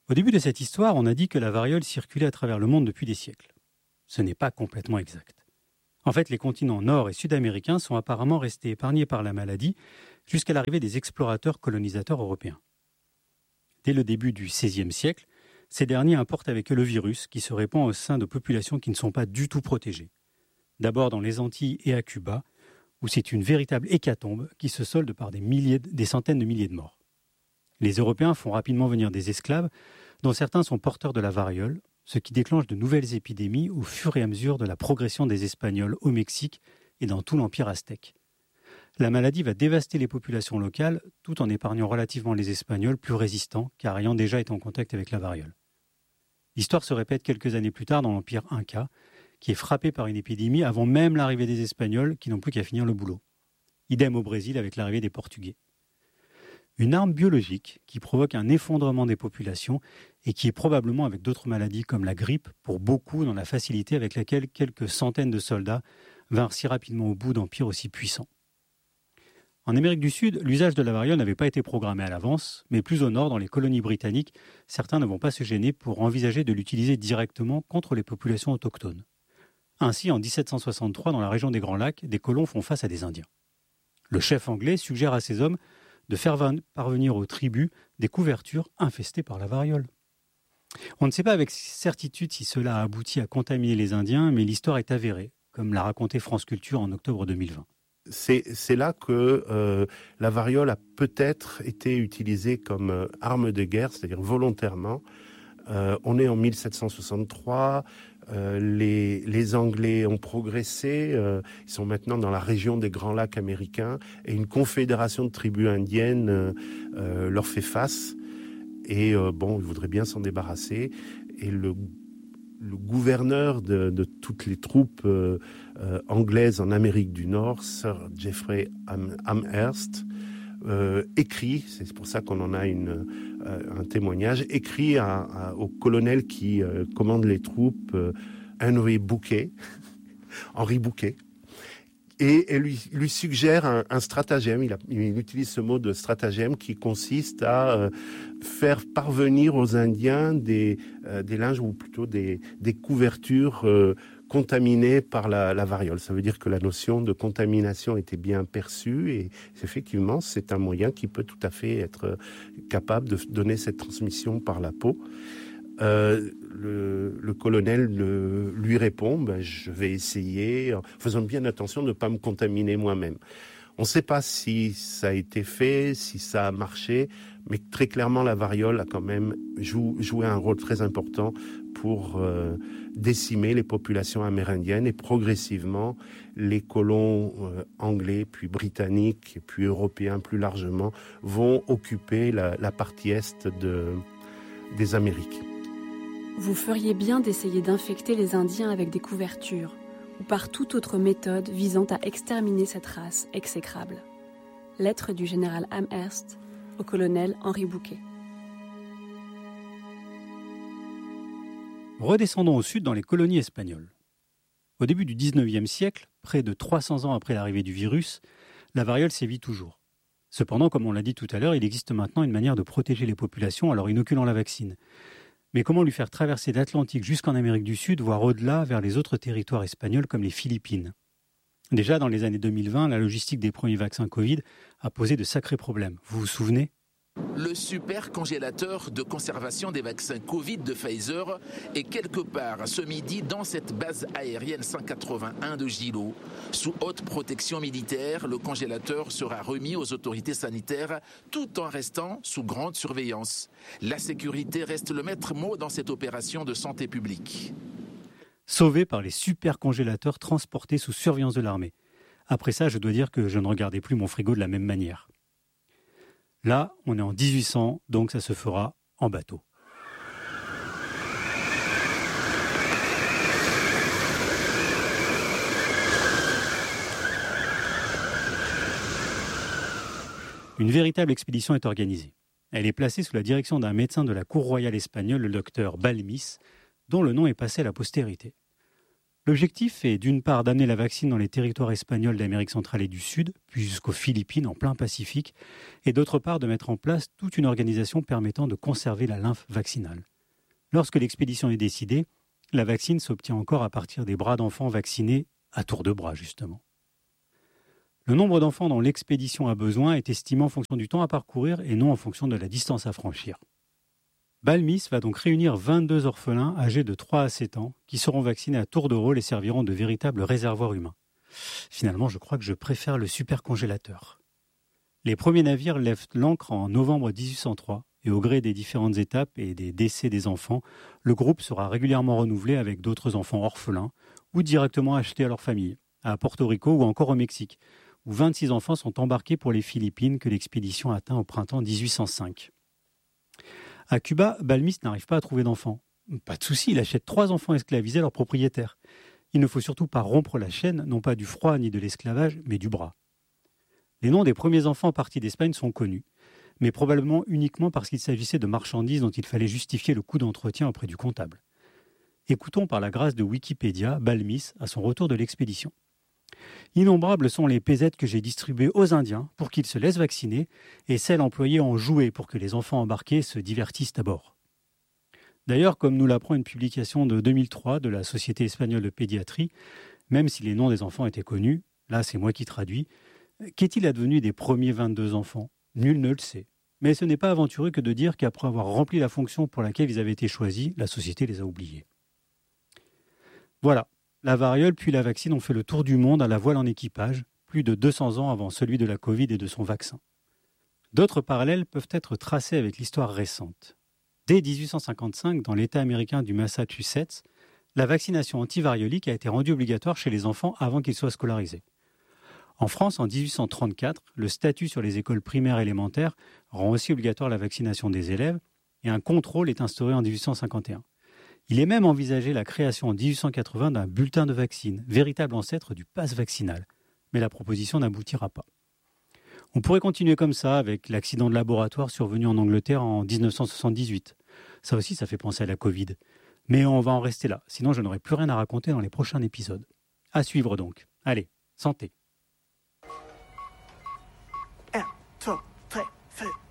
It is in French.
Au début de cette histoire, on a dit que la variole circulait à travers le monde depuis des siècles. Ce n'est pas complètement exact. En fait, les continents nord- et sud-américains sont apparemment restés épargnés par la maladie jusqu'à l'arrivée des explorateurs colonisateurs européens. Dès le début du XVIe siècle, ces derniers importent avec eux le virus qui se répand au sein de populations qui ne sont pas du tout protégées. D'abord dans les Antilles et à Cuba, où c'est une véritable hécatombe qui se solde par des centaines de milliers de morts. Les Européens font rapidement venir des esclaves, dont certains sont porteurs de la variole, ce qui déclenche de nouvelles épidémies au fur et à mesure de la progression des Espagnols au Mexique et dans tout l'Empire aztèque. La maladie va dévaster les populations locales tout en épargnant relativement les Espagnols plus résistants car ayant déjà été en contact avec la variole. L'histoire se répète quelques années plus tard dans l'Empire Inca, qui est frappé par une épidémie avant même l'arrivée des Espagnols qui n'ont plus qu'à finir le boulot. Idem au Brésil avec l'arrivée des Portugais. Une arme biologique qui provoque un effondrement des populations et qui est probablement avec d'autres maladies comme la grippe, pour beaucoup dans la facilité avec laquelle quelques centaines de soldats vinrent si rapidement au bout d'empires aussi puissants. En Amérique du Sud, l'usage de la variole n'avait pas été programmé à l'avance, mais plus au nord, dans les colonies britanniques, certains ne vont pas se gêner pour envisager de l'utiliser directement contre les populations autochtones. Ainsi, en 1763, dans la région des Grands Lacs, des colons font face à des Indiens. Le chef anglais suggère à ses hommes de faire parvenir aux tribus des couvertures infestées par la variole. On ne sait pas avec certitude si cela a abouti à contaminer les Indiens, mais l'histoire est avérée, comme l'a raconté France Culture en octobre 2020. C'est là que la variole a peut-être été utilisée comme arme de guerre, c'est-à-dire volontairement. On est en 1763, les Anglais ont progressé, ils sont maintenant dans la région des Grands Lacs américains, et une confédération de tribus indiennes leur fait face, et ils voudraient bien s'en débarrasser, et le gouverneur de toutes les troupes anglaises en Amérique du Nord, Sir Geoffrey Amherst, écrit, c'est pour ça qu'on en a un témoignage, écrit au colonel qui commande les troupes, Henry Bouquet, et lui suggère un stratagème. Il utilise ce mot de stratagème qui consiste à faire parvenir aux Indiens des linges, ou plutôt des couvertures contaminées par la variole. Ça veut dire que la notion de contamination était bien perçue, et effectivement, c'est un moyen qui peut tout à fait être capable de donner cette transmission par la peau. Le colonel lui répond, je vais essayer, en faisant bien attention de ne pas me contaminer moi-même. On ne sait pas si ça a été fait, si ça a marché, mais très clairement la variole a quand même joué un rôle très important pour décimer les populations amérindiennes, et progressivement les colons anglais, puis britanniques, puis européens plus largement, vont occuper la partie est des Amériques. Vous feriez bien d'essayer d'infecter les Indiens avec des couvertures, ou par toute autre méthode visant à exterminer cette race exécrable. Lettre du général Amherst au colonel Henry Bouquet. Redescendons au sud dans les colonies espagnoles. Au début du XIXe siècle, près de 300 ans après l'arrivée du virus, la variole sévit toujours. Cependant, comme on l'a dit tout à l'heure, il existe maintenant une manière de protéger les populations en leur inoculant la vaccine. Mais comment lui faire traverser l'Atlantique jusqu'en Amérique du Sud, voire au-delà, vers les autres territoires espagnols comme les Philippines ? Déjà, dans les années 2020, la logistique des premiers vaccins Covid a posé de sacrés problèmes. Vous vous souvenez ? Le super congélateur de conservation des vaccins Covid de Pfizer est quelque part ce midi dans cette base aérienne 181 de Gilo. Sous haute protection militaire, le congélateur sera remis aux autorités sanitaires tout en restant sous grande surveillance. La sécurité reste le maître mot dans cette opération de santé publique. Sauvé par les super congélateurs transportés sous surveillance de l'armée. Après ça, je dois dire que je ne regardais plus mon frigo de la même manière. Là, on est en 1800, donc ça se fera en bateau. Une véritable expédition est organisée. Elle est placée sous la direction d'un médecin de la cour royale espagnole, le docteur Balmis, dont le nom est passé à la postérité. L'objectif est d'une part d'amener la vaccine dans les territoires espagnols d'Amérique centrale et du Sud, puis jusqu'aux Philippines en plein Pacifique, et d'autre part de mettre en place toute une organisation permettant de conserver la lymphe vaccinale. Lorsque l'expédition est décidée, la vaccine s'obtient encore à partir des bras d'enfants vaccinés à tour de bras, justement. Le nombre d'enfants dont l'expédition a besoin est estimé en fonction du temps à parcourir et non en fonction de la distance à franchir. Balmis va donc réunir 22 orphelins âgés de 3 à 7 ans qui seront vaccinés à tour de rôle et serviront de véritables réservoirs humains. Finalement, je crois que je préfère le supercongélateur. Les premiers navires lèvent l'ancre en novembre 1803 et au gré des différentes étapes et des décès des enfants, le groupe sera régulièrement renouvelé avec d'autres enfants orphelins ou directement achetés à leur famille, à Porto Rico ou encore au Mexique, où 26 enfants sont embarqués pour les Philippines que l'expédition atteint au printemps 1805. À Cuba, Balmis n'arrive pas à trouver d'enfants. Pas de souci, il achète 3 enfants esclavisés à leur propriétaire. Il ne faut surtout pas rompre la chaîne, non pas du froid ni de l'esclavage, mais du bras. Les noms des premiers enfants partis d'Espagne sont connus, mais probablement uniquement parce qu'il s'agissait de marchandises dont il fallait justifier le coût d'entretien auprès du comptable. Écoutons par la grâce de Wikipédia Balmis à son retour de l'expédition. Innombrables sont les pézettes que j'ai distribuées aux Indiens pour qu'ils se laissent vacciner et celles employées en jouets pour que les enfants embarqués se divertissent à bord. D'ailleurs, comme nous l'apprend une publication de 2003 de la Société espagnole de pédiatrie, même si les noms des enfants étaient connus, là c'est moi qui traduis, qu'est-il advenu des premiers 22 enfants ? Nul ne le sait. Mais ce n'est pas aventureux que de dire qu'après avoir rempli la fonction pour laquelle ils avaient été choisis, la société les a oubliés. Voilà. La variole puis la vaccine ont fait le tour du monde à la voile en équipage, plus de 200 ans avant celui de la Covid et de son vaccin. D'autres parallèles peuvent être tracés avec l'histoire récente. Dès 1855, dans l'État américain du Massachusetts, la vaccination antivariolique a été rendue obligatoire chez les enfants avant qu'ils soient scolarisés. En France, en 1834, le statut sur les écoles primaires élémentaires rend aussi obligatoire la vaccination des élèves et un contrôle est instauré en 1851. Il est même envisagé la création en 1880 d'un bulletin de vaccine, véritable ancêtre du pass vaccinal. Mais la proposition n'aboutira pas. On pourrait continuer comme ça avec l'accident de laboratoire survenu en Angleterre en 1978. Ça aussi, ça fait penser à la Covid. Mais on va en rester là, sinon je n'aurai plus rien à raconter dans les prochains épisodes. À suivre donc. Allez, santé. 1, 2, 3, 4.